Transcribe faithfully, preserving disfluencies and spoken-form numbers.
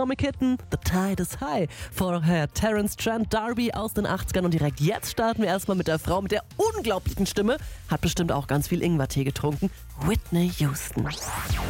Atomic Kitten, The Tide is High. Vorher Terence Trent D'Arby aus den achtzigern und direkt jetzt starten wir erstmal mit der Frau mit der unglaublichen Stimme. Hat bestimmt auch ganz viel Ingwertee getrunken. Whitney Houston.